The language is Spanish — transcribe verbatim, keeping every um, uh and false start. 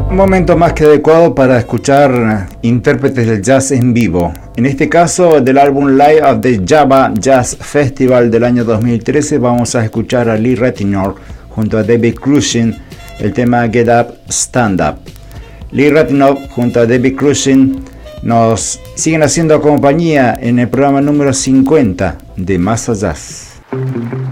Un momento más que adecuado para escuchar intérpretes del jazz en vivo. En este caso, del álbum Live at the Java Jazz Festival del año dos mil trece, vamos a escuchar a Lee Ratner junto a David Cruzin el tema Get Up, Stand Up. Lee Ratner junto a David Cruzin nos siguen haciendo compañía en el programa número cincuenta de Massa Jazz.